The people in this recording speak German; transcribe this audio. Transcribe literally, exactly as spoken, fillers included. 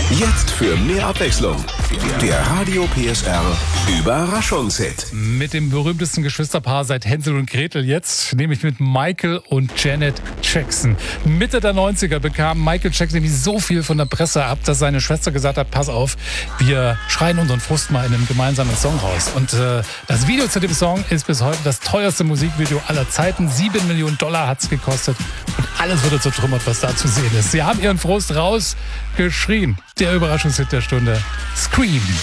Jetzt für mehr Abwechslung. Der Radio P S R Überraschungshit. Mit dem berühmtesten Geschwisterpaar seit Hänsel und Gretel jetzt, nämlich mit Michael und Janet Jackson. Mitte der neunziger bekam Michael Jackson nämlich so viel von der Presse ab, dass seine Schwester gesagt hat, pass auf, wir schreien unseren Frust mal in einem gemeinsamen Song raus. Und äh, das Video zu dem Song ist bis heute das teuerste Musikvideo aller Zeiten. Sieben Millionen Dollar hat es gekostet und alles wurde zertrümmert, was da zu sehen ist. Sie haben ihren Frust rausgeschrien. Der Überraschungshit der Stunde, Scream.